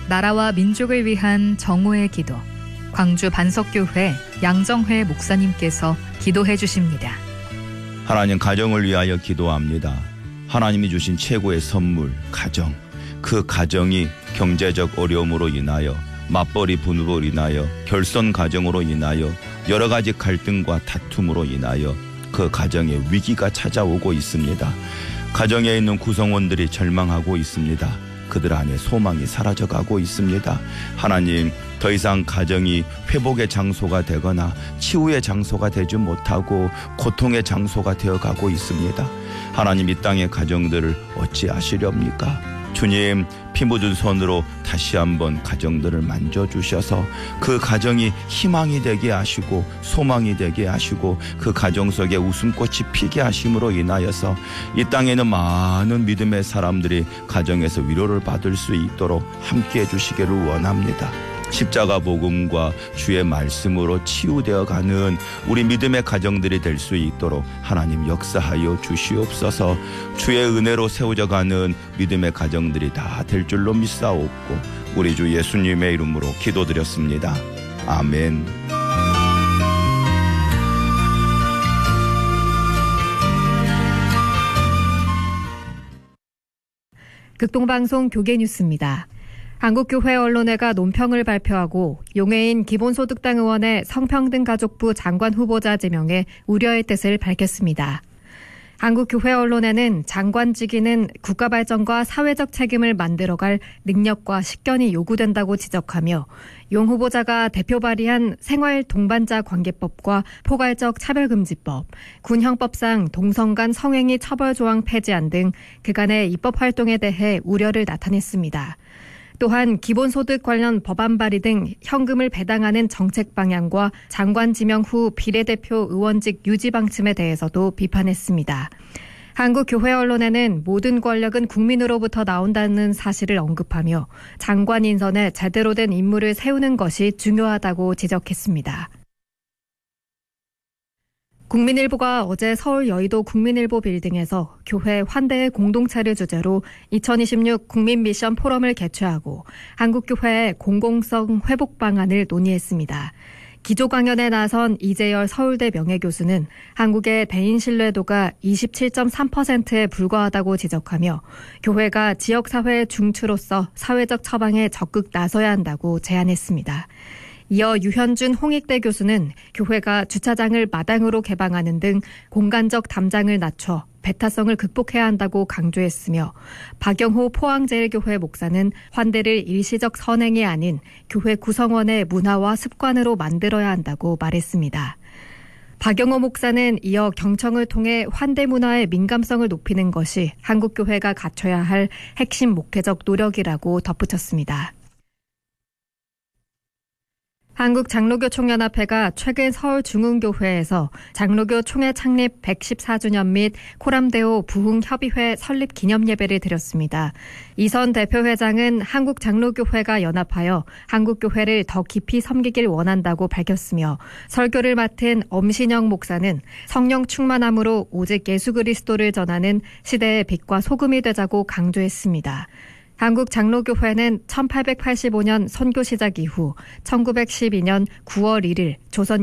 나라와 민족을 위한 정오의 기도. 광주 반석교회 양정회 목사님께서 기도해 주십니다. 하나님, 가정을 위하여 기도합니다. 하나님이 주신 최고의 선물, 가정. 그 가정이 경제적 어려움으로 인하여, 맞벌이 분으로 인하여, 결손 가정으로 인하여, 여러 가지 갈등과 다툼으로 인하여 그 가정에 위기가 찾아오고 있습니다. 가정에 있는 구성원들이 절망하고 있습니다. 그들 안에 소망이 사라져가고 있습니다. 하나님, 더 이상 가정이 회복의 장소가 되거나 치유의 장소가 되지 못하고 고통의 장소가 되어가고 있습니다. 하나님, 이 땅의 가정들을 어찌하시렵니까? 주님, 피 묻은 손으로 다시 한번 가정들을 만져주셔서 그 가정이 희망이 되게 하시고 소망이 되게 하시고 그 가정 속에 웃음꽃이 피게 하심으로 인하여서 이 땅에는 많은 믿음의 사람들이 가정에서 위로를 받을 수 있도록 함께해 주시기를 원합니다. 십자가 복음과 주의 말씀으로 치유되어 가는 우리 믿음의 가정들이 될 수 있도록 하나님 역사하여 주시옵소서. 주의 은혜로 세워져 가는 믿음의 가정들이 다 될 줄로 믿사옵고 우리 주 예수님의 이름으로 기도드렸습니다. 아멘. 극동방송 교계뉴스입니다. 한국교회 언론회가 논평을 발표하고 용해인 기본소득당 의원의 성평등가족부 장관 후보자 제명에 우려의 뜻을 밝혔습니다. 한국교회 언론회는 장관직위는 국가발전과 사회적 책임을 만들어갈 능력과 식견이 요구된다고 지적하며 용 후보자가 대표 발의한 생활 동반자 관계법과 포괄적 차별금지법, 군형법상 동성 간 성행위 처벌 조항 폐지안 등 그간의 입법 활동에 대해 우려를 나타냈습니다. 또한 기본소득 관련 법안 발의 등 현금을 배당하는 정책 방향과 장관 지명 후 비례대표 의원직 유지 방침에 대해서도 비판했습니다. 한국교회 언론회는 모든 권력은 국민으로부터 나온다는 사실을 언급하며 장관 인선에 제대로 된 인물을 세우는 것이 중요하다고 지적했습니다. 국민일보가 어제 서울 여의도 국민일보 빌딩에서 교회 환대의 공동체를 주제로 2026 국민미션 포럼을 개최하고 한국교회의 공공성 회복 방안을 논의했습니다. 기조 강연에 나선 이재열 서울대 명예교수는 한국의 대인 신뢰도가 27.3%에 불과하다고 지적하며 교회가 지역사회의 중추로서 사회적 처방에 적극 나서야 한다고 제안했습니다. 이어 유현준 홍익대 교수는 교회가 주차장을 마당으로 개방하는 등 공간적 담장을 낮춰 배타성을 극복해야 한다고 강조했으며 박영호 포항제일교회 목사는 환대를 일시적 선행이 아닌 교회 구성원의 문화와 습관으로 만들어야 한다고 말했습니다. 박영호 목사는 이어 경청을 통해 환대 문화의 민감성을 높이는 것이 한국교회가 갖춰야 할 핵심 목회적 노력이라고 덧붙였습니다. 한국장로교총연합회가 최근 서울중흥교회에서 장로교 총회 창립 114주년 및 코람데오 부흥협의회 설립 기념예배를 드렸습니다. 이선 대표회장은 한국장로교회가 연합하여 한국교회를 더 깊이 섬기길 원한다고 밝혔으며 설교를 맡은 엄신영 목사는 성령 충만함으로 오직 예수 그리스도를 전하는 시대의 빛과 소금이 되자고 강조했습니다. 한국장로교회는 1885년 선교 시작 이후 1912년 9월 1일 조선